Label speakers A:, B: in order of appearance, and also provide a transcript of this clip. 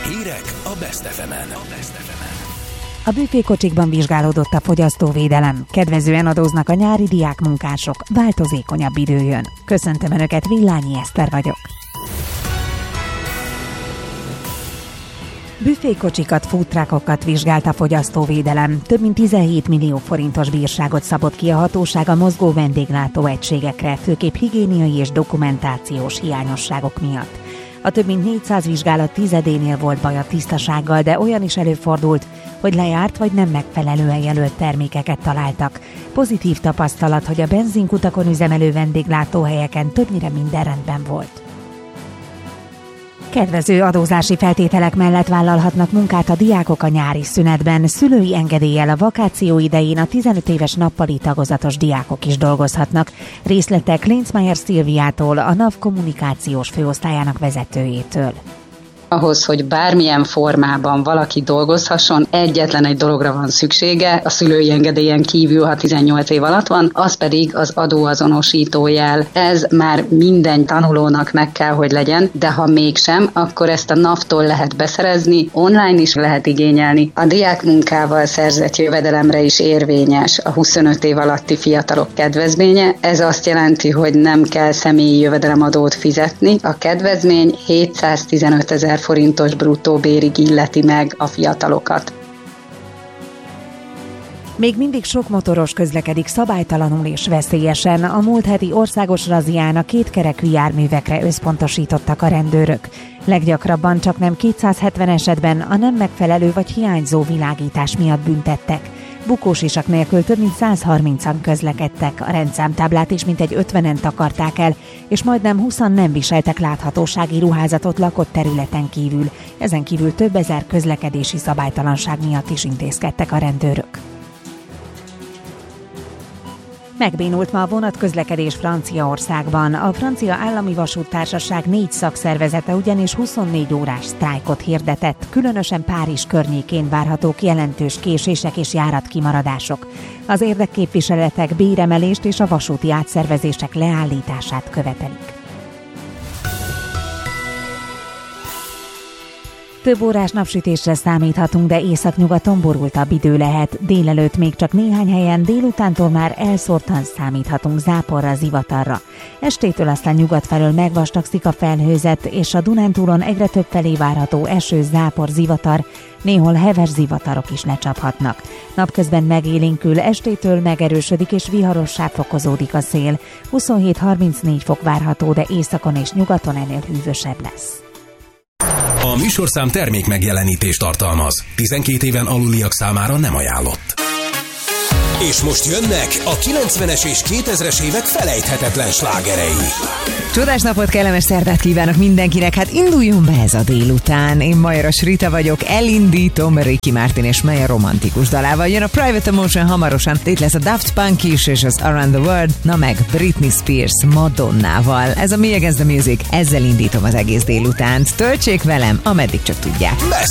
A: Hírek a Best FM-en.
B: A büfékocsikban vizsgálódott a fogyasztóvédelem. Kedvezően adóznak a nyári diákmunkások. Változékonyabb idő jön. Köszöntöm Önöket, Villányi Eszter vagyok. Büfékocsikat, foodtruckokat vizsgált a fogyasztóvédelem. Több mint 17 millió forintos bírságot szabott ki a hatóság a mozgó vendéglátó egységekre, főképp higiéniai és dokumentációs hiányosságok miatt. A több mint 400 vizsgálat tizedénél volt baj a tisztasággal, de olyan is előfordult, hogy lejárt vagy nem megfelelően jelölt termékeket találtak. Pozitív tapasztalat, hogy a benzinkutakon üzemelő vendéglátóhelyeken többnyire minden rendben volt. Kedvező adózási feltételek mellett vállalhatnak munkát a diákok a nyári szünetben. Szülői engedéllyel a vakáció idején a 15 éves nappali tagozatos diákok is dolgozhatnak. Részletek Linzmeier Szilviától, a NAV kommunikációs főosztályának vezetőjétől.
C: Ahhoz, hogy bármilyen formában valaki dolgozhasson, egyetlen egy dologra van szüksége, a szülői engedélyen kívül, ha 18 év alatt van, az pedig az adóazonosító jel. Ez már minden tanulónak meg kell, hogy legyen, de ha mégsem, akkor ezt a NAV-tól lehet beszerezni, online is lehet igényelni. A diákmunkával szerzett jövedelemre is érvényes a 25 év alatti fiatalok kedvezménye. Ez azt jelenti, hogy nem kell személyi jövedelemadót fizetni. A kedvezmény 715 000 forintos bruttó bérig illeti meg a fiatalokat.
B: Még mindig sok motoros közlekedik szabálytalanul és veszélyesen. A múlt heti országos razzián a kétkerekű járművekre összpontosítottak a rendőrök. Leggyakrabban csaknem 270 esetben a nem megfelelő vagy hiányzó világítás miatt büntettek. Bukósisak nélkül több mint 130-an közlekedtek, a rendszámtáblát is mintegy 50-en takarták el, és majdnem 20-an nem viseltek láthatósági ruházatot lakott területen kívül. Ezen kívül több ezer közlekedési szabálytalanság miatt is intézkedtek a rendőrök. Megbénult ma a vonatközlekedés Franciaországban. A francia állami vasúttársaság 4 szakszervezete ugyanis 24 órás sztrájkot hirdetett. Különösen Párizs környékén várhatók jelentős késések és járatkimaradások. Az érdekképviseletek béremelést és a vasúti átszervezések leállítását követelik. Több órás napsütésre számíthatunk, de északnyugaton borultabb idő lehet. Délelőtt még csak néhány helyen, délutántól már elszórtan számíthatunk záporra, zivatarra. Estétől aztán nyugat felől megvastagszik a felhőzet, és a Dunántúlon egyre több felé várható eső, zápor, zivatar, néhol heves zivatarok is lecsaphatnak. Napközben megélénkül, estétől megerősödik és viharossá fokozódik a szél. 27-34 fok várható, de északon és nyugaton ennél hűvösebb lesz.
A: A műsorszám termék megjelenítést tartalmaz. 12 éven aluliak számára nem ajánlott. És most jönnek a 90-es és 2000-es évek felejthetetlen slágerei.
D: Csodás napot, kellemes szerdát kívánok mindenkinek, hát induljon be ez a délután. Én Majoras Rita vagyok, elindítom Ricky Martin és Maya romantikus dalával. Jön a Private Emotion hamarosan, itt lesz a Daft Punk is és az Around the World, na meg Britney Spears Madonnával. Ez a Me Against the Music, ezzel indítom az egész délutánt. Töltsék velem, ameddig csak tudják.
A: Best